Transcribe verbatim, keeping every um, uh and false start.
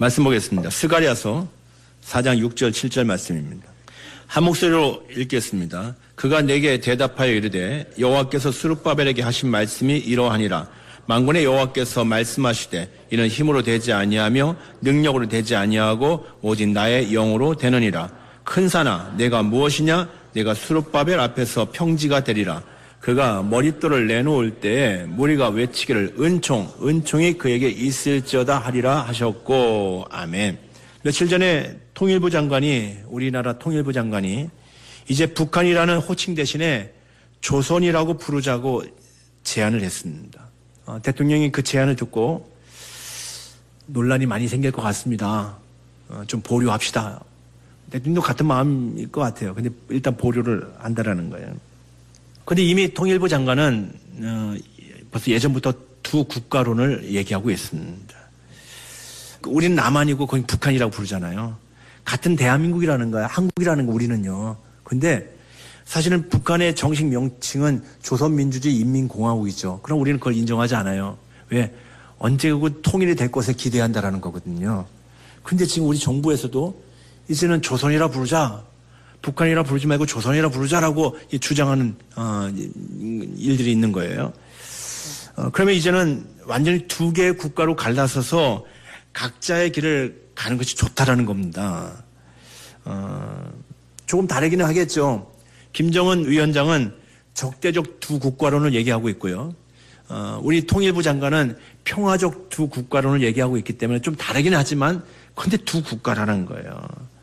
말씀 보겠습니다. 스가랴서 사 장 육 절 칠 절 말씀입니다. 한 목소리로 읽겠습니다. 그가 내게 대답하여 이르되 여호와께서 스룹바벨에게 하신 말씀이 이러하니라. 만군의 여호와께서 말씀하시되 이는 힘으로 되지 아니하며 능력으로 되지 아니하고 오직 나의 영으로 되느니라. 큰 산아 내가 무엇이냐? 내가 스룹바벨 앞에서 평지가 되리라. 그가 머릿돌을 내놓을 때에 무리가 외치기를 은총 은총이 그에게 있을지어다 하리라 하셨고. 아멘. 며칠 전에 통일부 장관이 우리나라 통일부 장관이 이제 북한이라는 호칭 대신에 조선이라고 부르자고 제안을 했습니다. 어, 대통령이 그 제안을 듣고 논란이 많이 생길 것 같습니다. 어, 좀 보류합시다. 대통령도 같은 마음일 것 같아요. 근데 일단 보류를 한다라는 거예요. 근데 이미 통일부 장관은 어, 벌써 예전부터 두 국가론을 얘기하고 있습니다. 우리는 남한이고 거기 북한이라고 부르잖아요. 같은 대한민국이라는 거야. 한국이라는 거 우리는요. 근데 사실은 북한의 정식 명칭은 조선민주주의 인민공화국이죠. 그럼 우리는 그걸 인정하지 않아요. 왜? 언제 그 통일이 될 것에 기대한다라는 거거든요. 근데 지금 우리 정부에서도 이제는 조선이라 부르자, 북한이라 부르지 말고 조선이라 부르자라고 주장하는 어, 일들이 있는 거예요. 어, 그러면 이제는 완전히 두 개의 국가로 갈라서서 각자의 길을 가는 것이 좋다라는 겁니다. 어, 조금 다르기는 하겠죠. 김정은 위원장은 적대적 두 국가론을 얘기하고 있고요. 어, 우리 통일부 장관은 평화적 두 국가론을 얘기하고 있기 때문에 좀 다르긴 하지만 근데 두 국가라는 거예요.